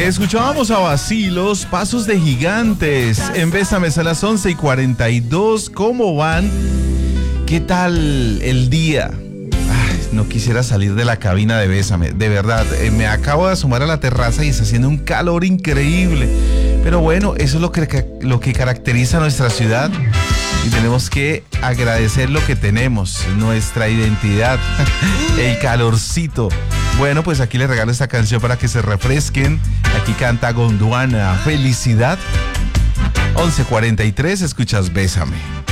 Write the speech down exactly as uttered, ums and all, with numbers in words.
Escuchábamos a Vacilos, Pasos de Gigantes. En Bésame a las once y cuarenta y dos. ¿Cómo van? ¿Qué tal el día? Ay, no quisiera salir de la cabina de Bésame. De verdad, eh, me acabo de asomar a la terraza y está haciendo un calor increíble. Pero bueno, eso es lo que, lo que caracteriza a nuestra ciudad. Y tenemos que agradecer lo que tenemos, nuestra identidad, el calorcito. Bueno, pues aquí les regalo esta canción para que se refresquen. Aquí canta Gondwana, Felicidad. once cuarenta y tres, escuchas Bésame.